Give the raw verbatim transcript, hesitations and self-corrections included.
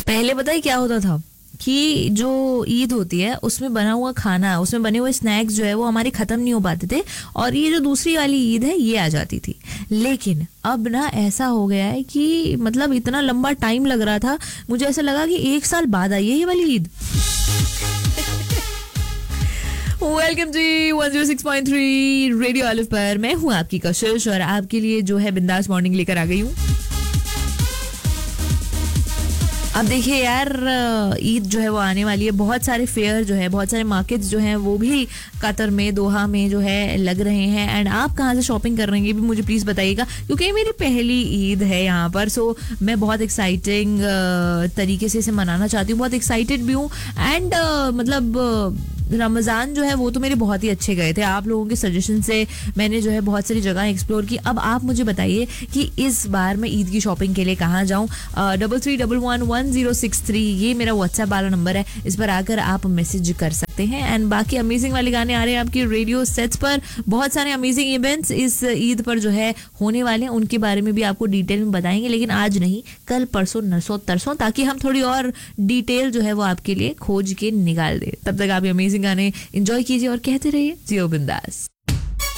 पहले पता है क्या होता था कि जो ईद होती है उसमें बना हुआ खाना, उसमें बने हुए स्नैक्स जो है वो हमारे खत्म नहीं हो पाते थे, और ये जो दूसरी वाली ईद है ये आ जाती थी। लेकिन अब ना ऐसा हो गया है कि मतलब इतना लंबा टाइम लग रहा था, मुझे ऐसा लगा कि एक साल बाद आई है ये वाली ईद। वेलकम जी one zero six point three radio Alif पर, मैं हूँ आपकी कशिश और आपके लिए जो है बिंदास मॉर्निंग लेकर आ गई हूँ। अब देखिए यार, ईद जो है वो आने वाली है, बहुत सारे फेयर जो है, बहुत सारे मार्केट्स जो हैं वो भी कतर में, दोहा में जो है लग रहे हैं। एंड आप कहाँ से शॉपिंग कर रहे हैं भी मुझे प्लीज़ बताइएगा, क्योंकि ये मेरी पहली ईद है यहाँ पर। सो मैं बहुत एक्साइटिंग तरीके से इसे मनाना चाहती हूँ, बहुत एक्साइटेड भी हूँ। एंड मतलब रमज़ान जो है वो तो मेरे बहुत ही अच्छे गए थे, आप लोगों के सजेशन से मैंने जो है बहुत सारी जगह एक्सप्लोर की। अब आप मुझे बताइए कि इस बार मैं ईद की शॉपिंग के लिए कहाँ जाऊँ। Double three double one one zero six three ये मेरा व्हाट्सएप वाला नंबर है, इस पर आकर आप मैसेज कर सकते हैं। एंड बाकी अमेजिंग वाले गाने आ रहे हैं आपकी रेडियो सेट्स पर, बहुत सारे अमेजिंग इवेंट्स इस ईद पर जो है होने वाले हैं, उनके बारे में भी आपको डिटेल में बताएंगे, लेकिन आज नहीं, कल परसों नरसों तरसों, ताकि हम थोड़ी और डिटेल जो है वो आपके लिए खोज के निकाल दे। तब तक आप अमेजिंग गाने एंजॉय कीजिए और कहते रहिए जियो बिंदास।